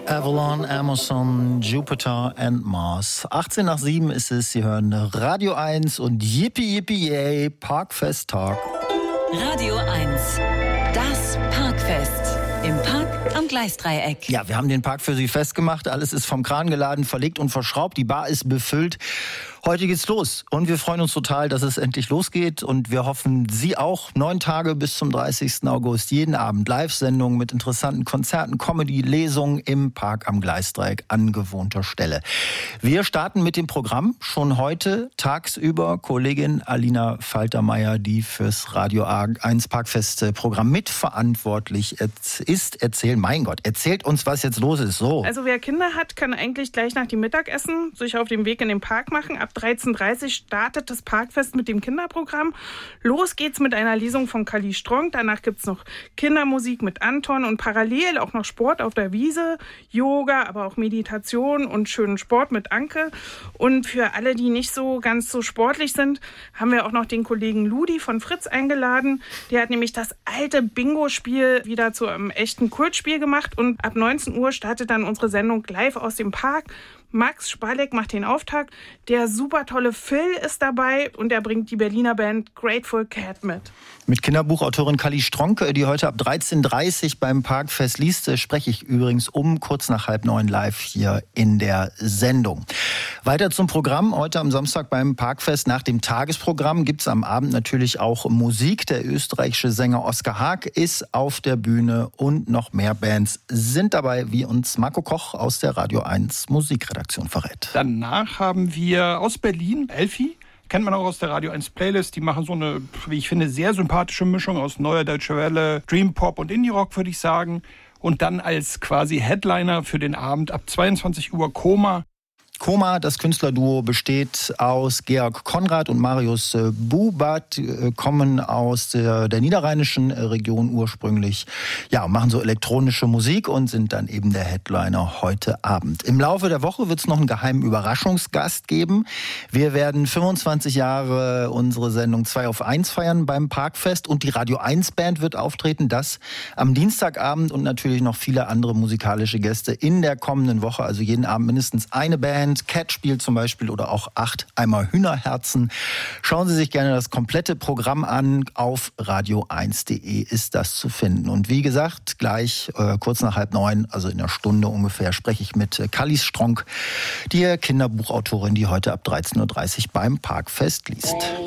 Avalon, Amazon, Jupiter and Mars. 18 nach 7 ist es. Sie hören Radio 1 und Yippie Yippie Yay, Parkfest Talk. Radio 1, das Parkfest. Im Park am Gleisdreieck. Ja, wir haben den Park für Sie festgemacht. Alles ist vom Kran geladen, verlegt und verschraubt. Die Bar ist befüllt. Heute geht's los und wir freuen uns total, dass es endlich losgeht und wir hoffen, Sie auch. 9 Tage bis zum 30. August, jeden Abend Live-Sendungen mit interessanten Konzerten, Comedy, Lesungen im Park am Gleisdreieck an gewohnter Stelle. Wir starten mit dem Programm schon heute tagsüber. Kollegin Alina Faltermeier, die fürs Radio 1 Parkfest-Programm mitverantwortlich ist, erzählt uns, was jetzt los ist. So. Also wer Kinder hat, kann eigentlich gleich nach dem Mittagessen sich auf den Weg in den Park machen. Ab 13:30 Uhr startet das Parkfest mit dem Kinderprogramm. Los geht's mit einer Lesung von Kali Strong. Danach gibt's noch Kindermusik mit Anton und parallel auch noch Sport auf der Wiese, Yoga, aber auch Meditation und schönen Sport mit Anke. Und für alle, die nicht so ganz so sportlich sind, haben wir auch noch den Kollegen Ludi von Fritz eingeladen. Der hat nämlich das alte Bingo-Spiel wieder zu einem echten Kultspiel gemacht. Und ab 19 Uhr startet dann unsere Sendung live aus dem Park. Max Spalek macht den Auftakt. Der super tolle Phil ist dabei und er bringt die Berliner Band Grateful Cat mit. Mit Kinderbuchautorin Kali Stronke, die heute ab 13:30 Uhr beim Parkfest liest, spreche ich übrigens kurz nach 8:30 live hier in der Sendung. Weiter zum Programm. Heute am Samstag beim Parkfest nach dem Tagesprogramm gibt es am Abend natürlich auch Musik. Der österreichische Sänger Oskar Haag ist auf der Bühne und noch mehr Bands sind dabei, wie uns Marco Koch aus der Radio 1 Musikredaktion verrät. Danach haben wir aus Berlin Elfi. Kennt man auch aus der Radio 1 Playlist. Die machen so eine, wie ich finde, sehr sympathische Mischung aus neuer Deutsche Welle, Dream Pop und Indie Rock, würde ich sagen. Und dann als quasi Headliner für den Abend ab 22 Uhr Koma. Koma, das Künstlerduo, besteht aus Georg Konrad und Marius Bubat, kommen aus der niederrheinischen Region ursprünglich, ja, machen so elektronische Musik und sind dann eben der Headliner heute Abend. Im Laufe der Woche wird es noch einen geheimen Überraschungsgast geben. Wir werden 25 Jahre unsere Sendung 2 auf 1 feiern beim Parkfest und die Radio 1 Band wird auftreten, das am Dienstagabend und natürlich noch viele andere musikalische Gäste in der kommenden Woche, also jeden Abend mindestens eine Band. Cat spielt zum Beispiel oder auch 8 Eimer Hühnerherzen. Schauen Sie sich gerne das komplette Programm an. Auf radio1.de ist das zu finden. Und wie gesagt, gleich kurz nach 8:30, also in einer Stunde ungefähr, spreche ich mit Kali Stronk, die Kinderbuchautorin, die heute ab 13:30 Uhr beim Parkfest liest.